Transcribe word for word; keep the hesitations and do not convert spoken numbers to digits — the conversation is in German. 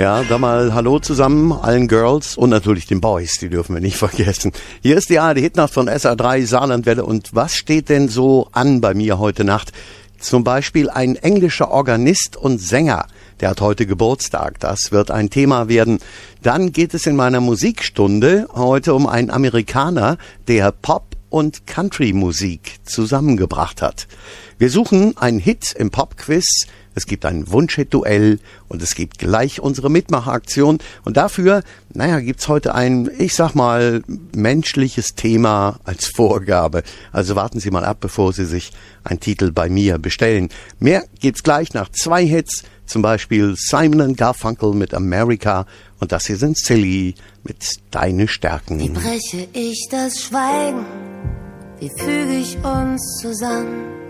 Ja, da mal Hallo zusammen, allen Girls und natürlich den Boys, die dürfen wir nicht vergessen. Hier ist die A R D-Hitnacht von S R drei Saarlandwelle und was steht denn so an bei mir heute Nacht? Zum Beispiel ein englischer Organist und Sänger, der hat heute Geburtstag, das wird ein Thema werden. Dann geht es in meiner Musikstunde heute um einen Amerikaner, der Pop- und Country-Musik zusammengebracht hat. Wir suchen einen Hit im Pop-Quiz. Es gibt ein Wunsch-Hit-Duell und es gibt gleich unsere Mitmachaktion. Und dafür, naja, gibt's heute ein, ich sag mal, menschliches Thema als Vorgabe. Also warten Sie mal ab, bevor Sie sich einen Titel bei mir bestellen. Mehr gibt's gleich nach zwei Hits, zum Beispiel Simon and Garfunkel mit America und das hier sind Silly mit Deine Stärken. Wie breche ich das Schweigen? Wie füge ich uns zusammen?